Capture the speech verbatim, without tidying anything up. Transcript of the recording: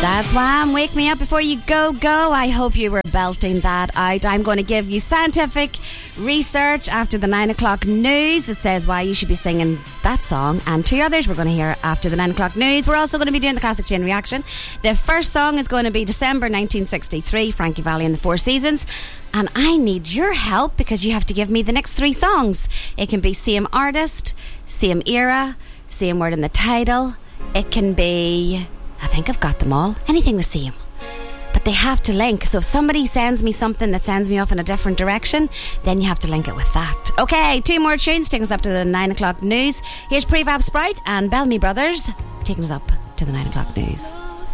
That's Wham! Wake Me Up Before You Go Go. I hope you were belting that out. I'm going to give you scientific research after the nine o'clock news. It says why you should be singing that song, and two others we're going to hear after the nine o'clock news. We're also going to be doing the classic chain reaction. The first song is going to be December nineteen sixty-three, Frankie Valli and the Four Seasons. And I need your help because you have to give me the next three songs. It can be same artist, same era, same word in the title. It can be... I think I've got them all. Anything the same. But they have to link. So if somebody sends me something that sends me off in a different direction, then you have to link it with that. Okay, two more tunes taking us up to the nine o'clock news. Here's Prefab Sprite and Bellamy Brothers taking us up to the nine o'clock news.